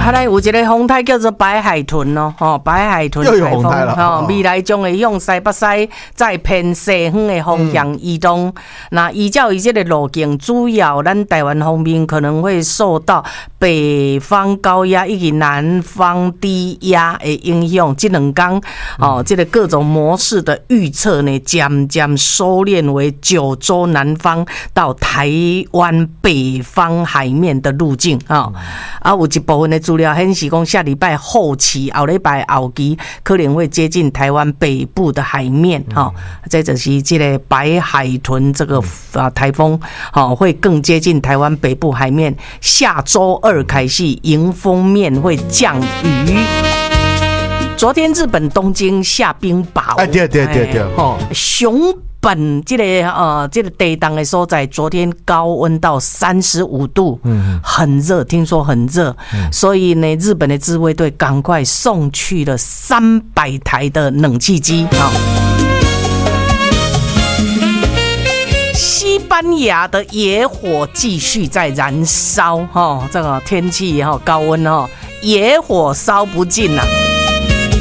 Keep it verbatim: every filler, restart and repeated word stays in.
啊，来有一个风台叫做白海豚咯，吼，白海豚又有风台了， 吼，未来将会向西北西再偏西方的方向移动。嗯、那依照伊这个路径，主要咱台湾方面可能会受到北方高压以及南方低压的影响。这两天哦，这个各种模式的预测呢，渐渐收敛为九州南方到台湾北方海面的路径啊。嗯、啊，有一部分的资料显示讲，下礼拜后期、后礼拜后期可能会接近台湾北部的海面哈。嗯、这就是这个白海豚这个啊台风，哈会更接近台湾北部海面。下周二开始，迎风面会降雨。昨天日本东京下冰雹， 哎对对对对， 哦，熊本这个呃这个地档的所在，昨天高温到三十五度，嗯，很热，听说很热，嗯、所以呢，日本的自卫队赶快送去了三百台的冷气机啊。西班牙的野火继续在燃烧，哈，这个天气哈高温哈，野火烧不尽啊。